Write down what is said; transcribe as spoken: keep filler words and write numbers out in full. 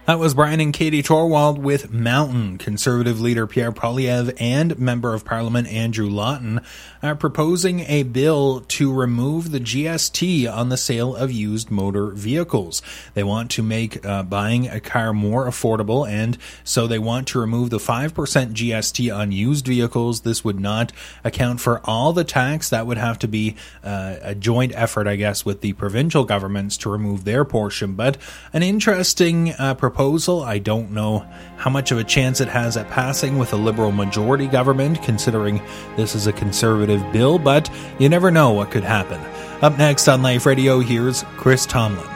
That was Brian and Katie Torwald with Mountain. Conservative leader Pierre Poilievre and Member of Parliament Andrew Lawton are proposing a bill to remove the G S T on the sale of used motor vehicles. They want to make uh, buying a car more affordable, and so they want to remove the five percent G S T on used vehicles. This would not account for all the tax. That would have to be uh, a joint effort, I guess, with the provincial governments to remove their portion. But an interesting uh, proposal. Proposal. I don't know how much of a chance it has at passing with a Liberal majority government, considering this is a Conservative bill, but you never know what could happen. Up next on Life Radio, here's Chris Tomlin.